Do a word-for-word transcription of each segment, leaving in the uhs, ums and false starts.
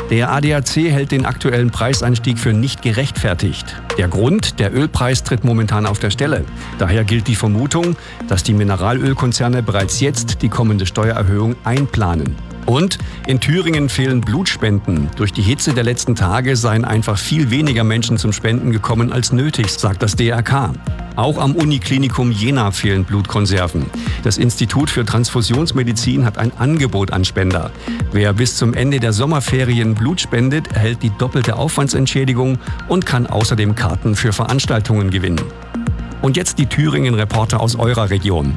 Der A D A C hält den aktuellen Preisanstieg für nicht gerechtfertigt. Der Grund, der Ölpreis tritt momentan auf der Stelle. Daher gilt die Vermutung, dass die Mineralölkonzerne bereits jetzt die kommende Steuererhöhung einplanen. Und in Thüringen fehlen Blutspenden. Durch die Hitze der letzten Tage seien einfach viel weniger Menschen zum Spenden gekommen als nötig, sagt das D R K. Auch am Uniklinikum Jena fehlen Blutkonserven. Das Institut für Transfusionsmedizin hat ein Angebot an Spender. Wer bis zum Ende der Sommerferien Blut spendet, erhält die doppelte Aufwandsentschädigung und kann außerdem Karten für Veranstaltungen gewinnen. Und jetzt die Thüringen-Reporter aus eurer Region.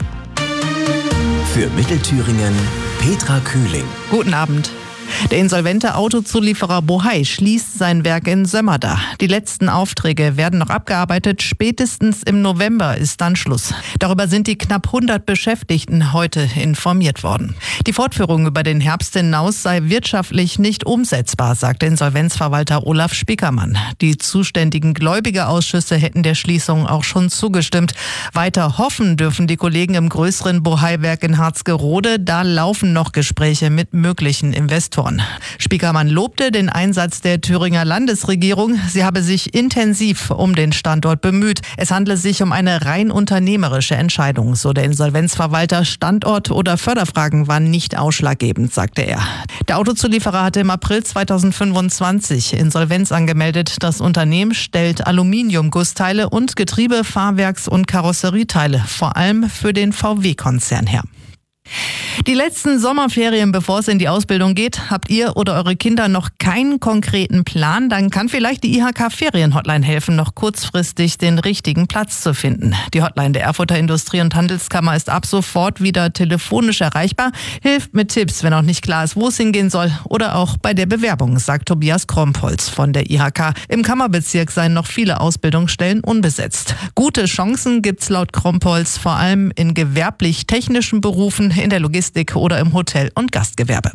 Für Mittelthüringen Petra Kühling. Guten Abend. Der insolvente Autozulieferer Bohai schließt sein Werk in Sömmerda. Die letzten Aufträge werden noch abgearbeitet. Spätestens im November ist dann Schluss. Darüber sind die knapp hundert Beschäftigten heute informiert worden. Die Fortführung über den Herbst hinaus sei wirtschaftlich nicht umsetzbar, sagt der Insolvenzverwalter Olaf Spiekermann. Die zuständigen Gläubigerausschüsse hätten der Schließung auch schon zugestimmt. Weiter hoffen dürfen die Kollegen im größeren Bohai-Werk in Harzgerode. Da laufen noch Gespräche mit möglichen Investoren. Spiekermann lobte den Einsatz der Thüringer Landesregierung. Sie habe sich intensiv um den Standort bemüht. Es handle sich um eine rein unternehmerische Entscheidung, so der Insolvenzverwalter. Standort oder Förderfragen waren nicht ausschlaggebend, sagte er. Der Autozulieferer hatte im April zweitausendfünfundzwanzig Insolvenz angemeldet. Das Unternehmen stellt Aluminiumgussteile und Getriebe-, Fahrwerks- und Karosserieteile, vor allem für den V W-Konzern her. Die letzten Sommerferien, bevor es in die Ausbildung geht, habt ihr oder eure Kinder noch keinen konkreten Plan? Dann kann vielleicht die I H K-Ferien-Hotline helfen, noch kurzfristig den richtigen Platz zu finden. Die Hotline der Erfurter Industrie- und Handelskammer ist ab sofort wieder telefonisch erreichbar, hilft mit Tipps, wenn auch nicht klar ist, wo es hingehen soll, oder auch bei der Bewerbung, sagt Tobias Krompholz von der I H K. Im Kammerbezirk seien noch viele Ausbildungsstellen unbesetzt. Gute Chancen gibt's laut Krompholz vor allem in gewerblich-technischen Berufen, in der Logistik oder im Hotel- und Gastgewerbe.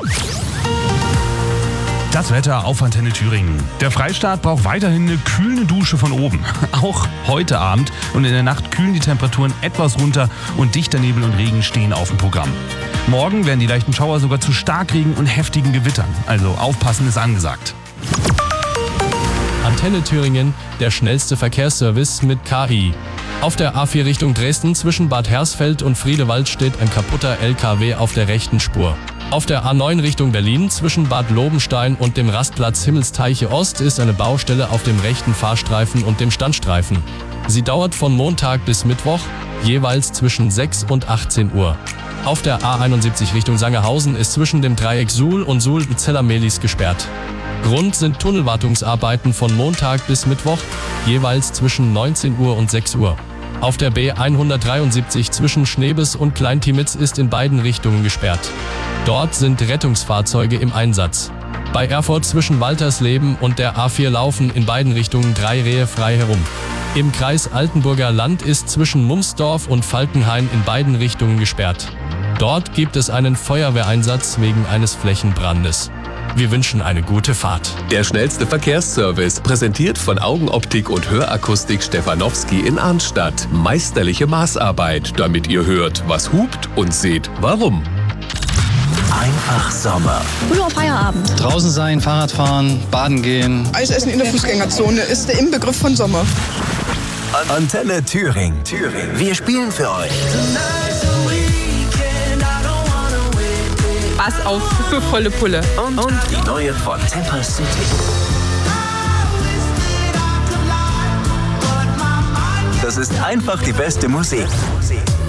Das Wetter auf Antenne Thüringen. Der Freistaat braucht weiterhin eine kühlende Dusche von oben. Auch heute Abend und in der Nacht kühlen die Temperaturen etwas runter und dichter Nebel und Regen stehen auf dem Programm. Morgen werden die leichten Schauer sogar zu Starkregen und heftigen Gewittern. Also aufpassen ist angesagt. Antenne Thüringen, der schnellste Verkehrsservice mit K I. Auf der A vier Richtung Dresden zwischen Bad Hersfeld und Friedewald steht ein kaputter L K W auf der rechten Spur. Auf der A neun Richtung Berlin zwischen Bad Lobenstein und dem Rastplatz Himmelsteiche Ost ist eine Baustelle auf dem rechten Fahrstreifen und dem Standstreifen. Sie dauert von Montag bis Mittwoch, jeweils zwischen sechs und achtzehn Uhr. Auf der A einundsiebzig Richtung Sangerhausen ist zwischen dem Dreieck Suhl und Suhl-Zeller-Mehlis gesperrt. Grund sind Tunnelwartungsarbeiten von Montag bis Mittwoch, jeweils zwischen neunzehn Uhr und sechs Uhr. Auf der B hundertdreiundsiebzig zwischen Schnebes und Klein-Timitz ist in beiden Richtungen gesperrt. Dort sind Rettungsfahrzeuge im Einsatz. Bei Erfurt zwischen Waltersleben und der A vier laufen in beiden Richtungen drei Rehe frei herum. Im Kreis Altenburger Land ist zwischen Mumsdorf und Falkenhain in beiden Richtungen gesperrt. Dort gibt es einen Feuerwehreinsatz wegen eines Flächenbrandes. Wir wünschen eine gute Fahrt. Der schnellste Verkehrsservice, präsentiert von Augenoptik und Hörakustik Stefanowski in Arnstadt. Meisterliche Maßarbeit, damit ihr hört, was hupt, und seht, warum. Einfach Sommer. Früher Feierabend. Draußen sein, Fahrrad fahren, baden gehen. Eis essen in der Fußgängerzone ist der Inbegriff von Sommer. Antenne Thüringen. Thüringen. Wir spielen für euch. Bass auf für volle Pulle. Und, und die neue von Temper City. Das ist einfach die beste Musik.